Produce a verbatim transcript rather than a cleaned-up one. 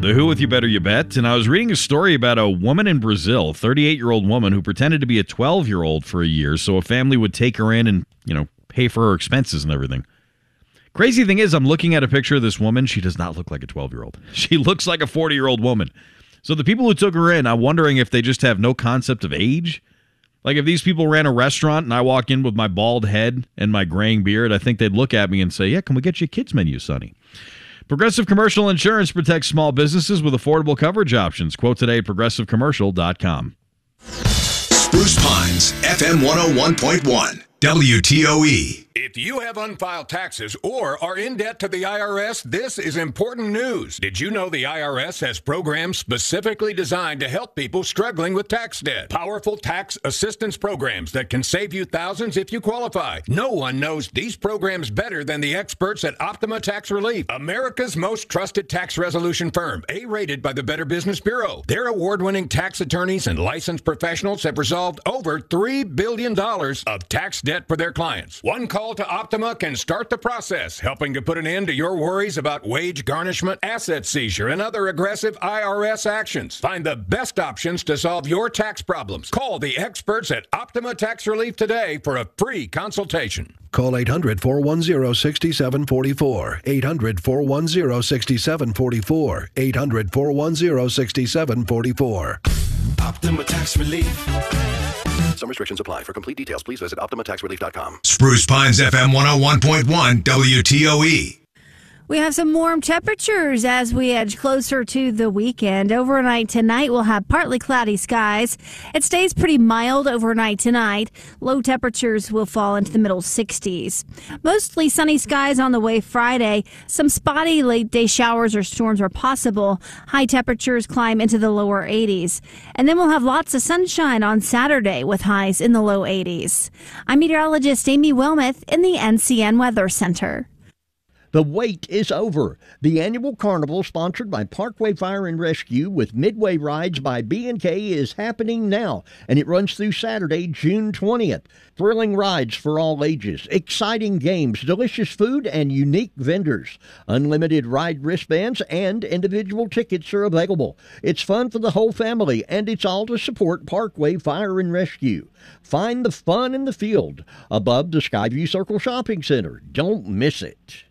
The Who with You Better You Bet, and I was reading a story about a woman in Brazil, a thirty-eight-year-old woman who pretended to be a twelve-year-old for a year so a family would take her in and, you know, pay for her expenses and everything. Crazy thing is, I'm looking at a picture of this woman. She does not look like a twelve-year-old. She looks like a forty-year-old woman. So the people who took her in, I'm wondering if they just have no concept of age. Like if these people ran a restaurant and I walk in with my bald head and my graying beard, I think they'd look at me and say, yeah, can we get you a kids menu, Sonny? Progressive Commercial Insurance protects small businesses with affordable coverage options. Quote today at progressive commercial dot com. Spruce Pines, F M one oh one point one, W T O E. If you have unfiled taxes or are in debt to the I R S, this is important news. Did you know the I R S has programs specifically designed to help people struggling with tax debt? Powerful tax assistance programs that can save you thousands if you qualify. No one knows these programs better than the experts at Optima Tax Relief, America's most trusted tax resolution firm, A-rated by the Better Business Bureau. Their award-winning tax attorneys and licensed professionals have resolved over three billion dollars of tax debt for their clients. One call to Optima can start the process, helping to put an end to your worries about wage garnishment, asset seizure, and other aggressive I R S actions. Find the best options to solve your tax problems. Call the experts at Optima Tax Relief today for a free consultation. Call eight hundred, four one zero, six seven four four. eight hundred, four one zero, six seven four four. eight hundred, four one zero, six seven four four. Optima Tax Relief. Some restrictions apply. For complete details, please visit optima tax relief dot com. Spruce Pines, F M one oh one point one, W T O E. We have some warm temperatures as we edge closer to the weekend. Overnight tonight, we'll have partly cloudy skies. It stays pretty mild overnight tonight. Low temperatures will fall into the middle sixties. Mostly sunny skies on the way Friday. Some spotty late-day showers or storms are possible. High temperatures climb into the lower eighties. And then we'll have lots of sunshine on Saturday with highs in the low eighties. I'm meteorologist Amy Wilmoth in the N C N Weather Center. The wait is over. The annual carnival sponsored by Parkway Fire and Rescue with Midway Rides by B and K is happening now, and it runs through Saturday, June twentieth. Thrilling rides for all ages, exciting games, delicious food, and unique vendors. Unlimited ride wristbands and individual tickets are available. It's fun for the whole family, and it's all to support Parkway Fire and Rescue. Find the fun in the field above the Skyview Circle Shopping Center. Don't miss it.